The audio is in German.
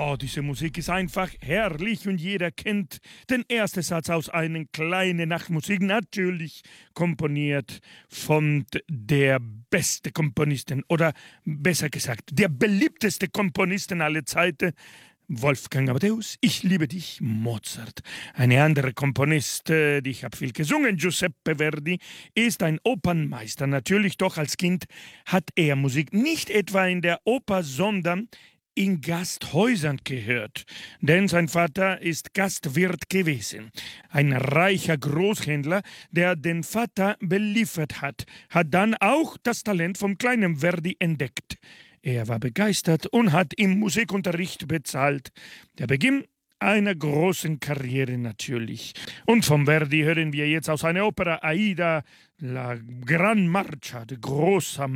Oh, diese Musik ist einfach herrlich und jeder kennt den ersten Satz aus einer kleinen Nachtmusik, natürlich komponiert von der beste Komponisten oder besser gesagt, der beliebteste Komponisten aller Zeiten, Wolfgang Amadeus, ich liebe dich, Mozart. Ein anderer Komponist, ich habe viel gesungen, Giuseppe Verdi, ist ein Opernmeister. Natürlich doch als Kind hat er Musik nicht etwa in der Oper, sondern in Gasthäusern gehört, denn sein Vater ist Gastwirt gewesen. Ein reicher Großhändler, der den Vater beliefert hat dann auch das Talent vom kleinen Verdi entdeckt. Er war begeistert und hat ihm Musikunterricht bezahlt. Der Beginn einer großen Karriere natürlich. Und vom Verdi hören wir jetzt aus einer Opera Aida, La Gran Marcia, die große